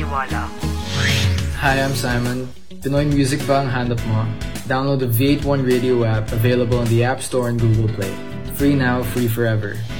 maniwala ako. Hi, I'm Simon. Pinoy music ba ang hanap mo? Download the V81 Radio app available on the App Store and Google Play. Free now, free forever.